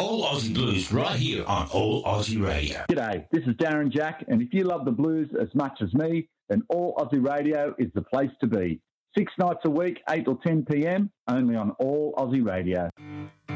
All Aussie Blues right here on All Aussie Radio. G'day, this is Darren Jack, and if you love the blues as much as me, then All Aussie Radio is the place to be. 6 nights a week, 8 till 10 p.m, only on All Aussie Radio.